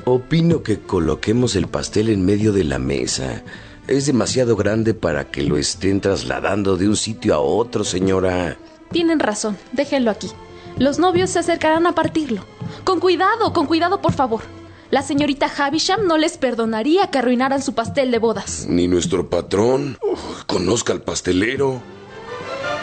Opino que coloquemos el pastel en medio de la mesa. Es demasiado grande para que lo estén trasladando de un sitio a otro, señora. Tienen razón, déjenlo aquí. Los novios se acercarán a partirlo. Con cuidado, por favor. La señorita Havisham no les perdonaría que arruinaran su pastel de bodas. Ni nuestro patrón. Conozca al pastelero.